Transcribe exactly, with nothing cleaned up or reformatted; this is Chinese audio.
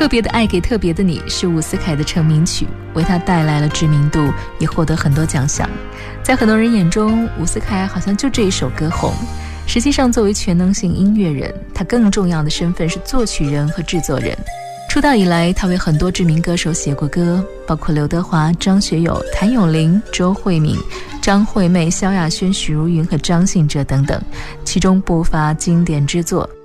特别的爱给特别的你是伍思凯的成名曲，为他带来了知名度，也获得很多奖项。在很多人眼中，伍思凯好像就这一首歌红。实际上作为全能型音乐人，他更重要的身份是作曲人和制作人。出道以来，他为很多知名歌手写过歌，包括刘德华、张学友、谭咏麟、周慧敏、张惠妹、萧亚轩、许茹芸和张信哲等等，其中不乏经典之作。